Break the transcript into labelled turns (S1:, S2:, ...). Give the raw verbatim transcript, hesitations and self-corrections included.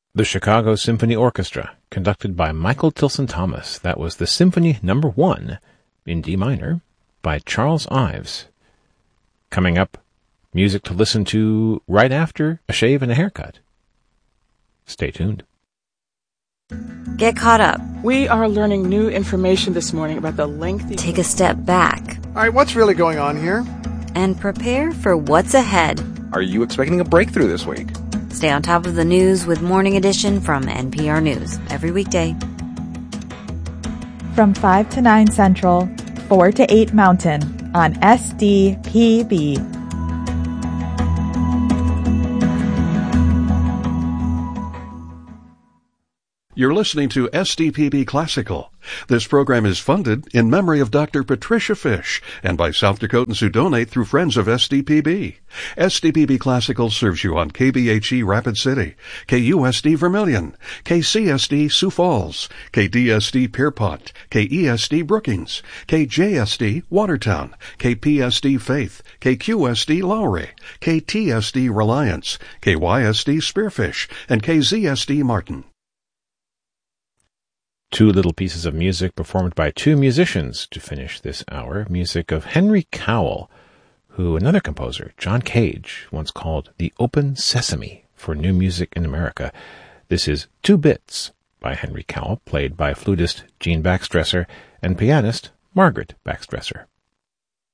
S1: The Chicago Symphony Orchestra, conducted by Michael Tilson Thomas. That was the Symphony Number One in D minor by Charles Ives. Coming up, music to listen to right after a shave and a haircut. Stay tuned.
S2: Get caught up.
S3: We are learning new information this morning about the lengthy...
S2: Take a step back.
S4: All right, what's really going on here?
S2: And prepare for what's ahead.
S5: Are you expecting a breakthrough this week?
S2: Stay on top of the news with Morning Edition from N P R News every weekday.
S6: From five to nine Central, four to eight Mountain on S D P B.
S7: You're listening to S D P B Classical. This program is funded in memory of Doctor Patricia Fish and by South Dakotans who donate through Friends of S D P B. S D P B Classical serves you on K B H E Rapid City, K U S D Vermilion, K C S D Sioux Falls, K D S D Pierpont, K E S D Brookings, K J S D Watertown, K P S D Faith, K Q S D Lowry, K T S D Reliance, K Y S D Spearfish, and K Z S D Martin.
S1: Two little pieces of music performed by two musicians to finish this hour. Music of Henry Cowell, who another composer, John Cage, once called the Open Sesame for new music in America. This is Two Bits by Henry Cowell, played by flutist Gene Baxtresser and pianist Margaret Baxtresser.